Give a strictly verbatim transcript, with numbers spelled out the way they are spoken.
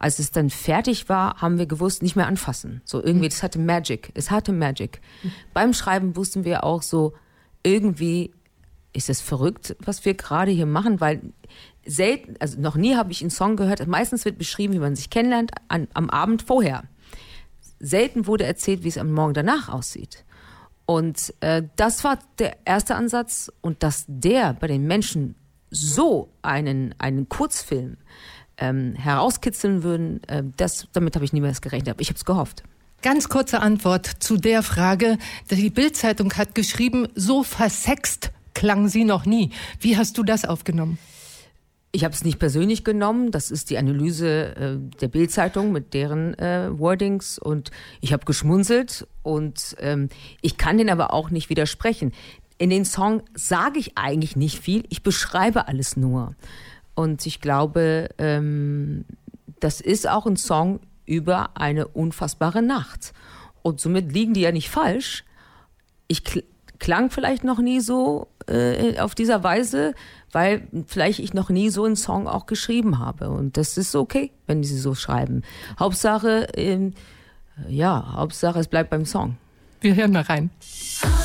als es dann fertig war, haben wir gewusst, nicht mehr anfassen. So irgendwie, das hatte Magic. Es hatte Magic. Mhm. Beim Schreiben wussten wir auch so, irgendwie ist es verrückt, was wir gerade hier machen, weil selten, also noch nie habe ich einen Song gehört, meistens wird beschrieben, wie man sich kennenlernt, an, am Abend vorher. Selten wurde erzählt, wie es am Morgen danach aussieht. Und äh, das war der erste Ansatz. Und dass der bei den Menschen so einen, einen Kurzfilm ähm, herauskitzeln würden, äh, das, damit habe ich niemals gerechnet. Aber ich habe es gehofft. Ganz kurze Antwort zu der Frage. Die Bild-Zeitung hat geschrieben, so versext klang sie noch nie. Wie hast du das aufgenommen? Ich habe es nicht persönlich genommen. Das ist die Analyse äh, der Bild-Zeitung mit deren äh, Wordings. Und ich habe geschmunzelt. Und ähm, ich kann denen aber auch nicht widersprechen. In den Song sage ich eigentlich nicht viel. Ich beschreibe alles nur. Und ich glaube, ähm, das ist auch ein Song über eine unfassbare Nacht. Und somit liegen die ja nicht falsch. Ich kl- klang vielleicht noch nie so äh, auf dieser Weise, weil vielleicht ich noch nie so einen Song auch geschrieben habe. Und das ist okay, wenn sie so schreiben. Hauptsache, äh, ja, Hauptsache es bleibt beim Song. Wir hören mal rein.